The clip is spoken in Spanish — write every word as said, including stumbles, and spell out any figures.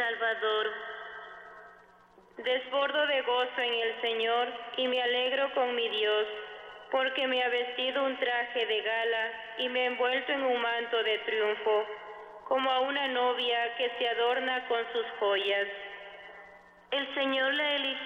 Salvador. Desbordo de gozo en el Señor y me alegro con mi Dios, porque me ha vestido un traje de gala y me ha envuelto en un manto de triunfo, como a una novia que se adorna con sus joyas. El Señor la eligió